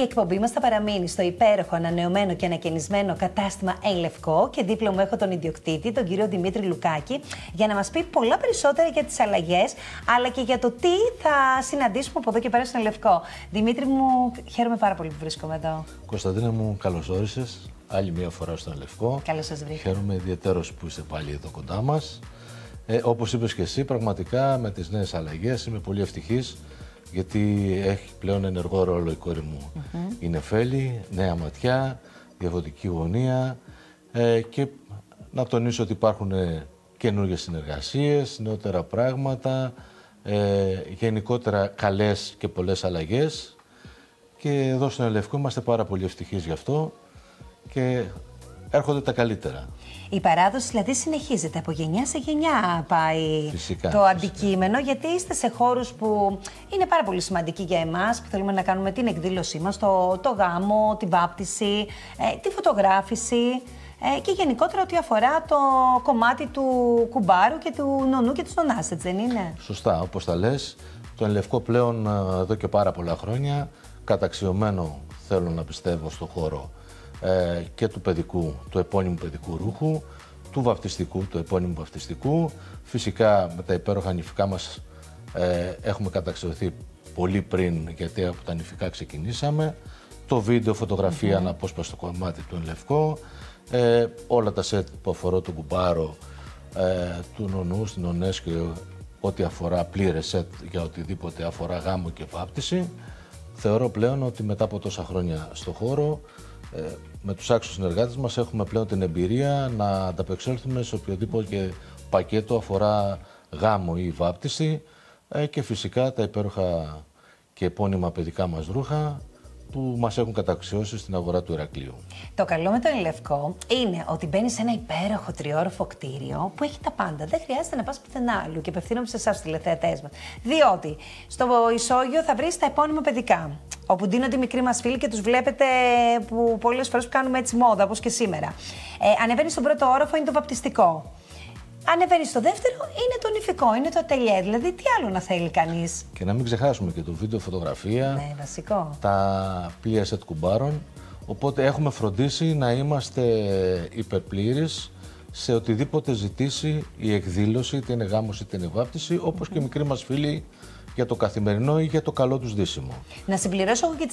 εκπομπή μας θα παραμείνει στο υπέροχο, ανανεωμένο και ανακαινισμένο κατάστημα Εν Λευκό και δίπλα μου έχω τον ιδιοκτήτη, τον κύριο Δημήτρη Λουκάκη, για να μας πει πολλά περισσότερα για τις αλλαγές, αλλά και για το τι θα συναντήσουμε από εδώ και πέρα στο Εν Λευκό. Δημήτρη μου, χαίρομαι πάρα πολύ που βρίσκομαι εδώ. Κωνσταντίνα μου, καλώς όρισες άλλη μια φορά στο Εν Λευκό. Καλώς σας βρήκα. Χαίρομαι ιδιαίτερος που είστε πάλι εδώ κοντά μας. Όπως είπες και εσύ, πραγματικά με τις νέες αλλαγές είμαι πολύ ευτυχής, γιατί έχει πλέον ενεργό ρόλο η κόρη μου. Η Νεφέλη, νέα ματιά, διαφορετική γωνία και να τονίσω ότι υπάρχουν καινούργιες συνεργασίες, νεότερα πράγματα, γενικότερα καλές και πολλές αλλαγές και εδώ στο Εν Λευκό είμαστε πάρα πολύ ευτυχείς γι' αυτό και έρχονται τα καλύτερα. Η παράδοση δηλαδή συνεχίζεται, από γενιά σε γενιά πάει Φυσικά. Αντικείμενο, γιατί είστε σε χώρους που είναι πάρα πολύ σημαντικοί για εμάς, που θέλουμε να κάνουμε την εκδήλωσή μας, το γάμο, τη βάπτιση, τη φωτογράφηση και γενικότερα ό,τι αφορά το κομμάτι του κουμπάρου και του νονού και της νονάς, έτσι δεν είναι? Σωστά, όπως τα λες, το Εν Λευκό πλέον εδώ και πάρα πολλά χρόνια, καταξιωμένο θέλω να πιστεύω στο χώρο και του παιδικού, του επώνυμου παιδικού ρούχου, του βαπτιστικού, του επώνυμου βαπτιστικού. Φυσικά με τα υπέροχα νηφικά μας έχουμε καταξιωθεί πολύ πριν, γιατί από τα νηφικά ξεκινήσαμε. Το βίντεο, φωτογραφία, αναπόσπαστο κομμάτι του Εν Λευκό, όλα τα σετ που αφορά τον κουμπάρο, του νονού, στην νονές και ό,τι αφορά πλήρες σετ για οτιδήποτε αφορά γάμο και βάπτιση. Θεωρώ πλέον ότι μετά από τόσα χρόνια στο χώρο, με τους άξιους συνεργάτες μας έχουμε πλέον την εμπειρία να ανταπεξέλθουμε σε οποιοδήποτε πακέτο αφορά γάμο ή βάπτιση και φυσικά τα υπέροχα και επώνυμα παιδικά μας ρούχα που μας έχουν καταξιώσει στην αγορά του Ηρακλείου. Το καλό με το Εν Λευκό είναι ότι μπαίνεις σε ένα υπέροχο τριόροφο κτίριο που έχει τα πάντα. Δεν χρειάζεται να πας πουθενά άλλου και απευθύνομαι σε εσάς τους τηλεθεατές μας. Διότι στο ισόγειο θα βρεις τα επώνυμα παιδικά, όπου ντύνονται οι μικροί μας φίλοι και τους βλέπετε που πολλές φορές που κάνουμε έτσι μόδα, όπως και σήμερα. Ανεβαίνεις στον πρώτο όροφο, είναι το βαπτιστικό. Ανεβαίνεις στο δεύτερο, είναι το νηφικό, είναι το ατελιέ. Δηλαδή, τι άλλο να θέλει κανείς. Και να μην ξεχάσουμε και το βίντεο, φωτογραφία, Ναι, βασικό. τα πλοία σετ κουμπάρων. Οπότε έχουμε φροντίσει να είμαστε υπερπλήρεις σε οτιδήποτε ζητήσει η εκδήλωση, είτε είναι γάμος είτε είναι βάπτιση, όπως και οι μικροί μας φίλοι για το καθημερινό ή για το καλό τους ντύσιμο. Να συμπληρώσω εγώ και